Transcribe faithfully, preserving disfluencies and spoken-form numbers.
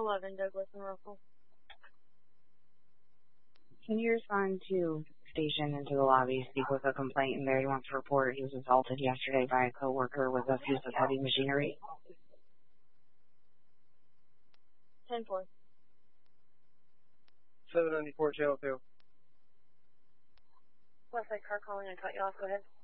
eleven, Douglas and Russell. Can you respond to station into the lobby, speak with a complaint, and Barry wants to report he was assaulted yesterday by a coworker with a use of heavy machinery? ten four. seven ninety-four, channel two. Westside car calling, I cut you off, go ahead.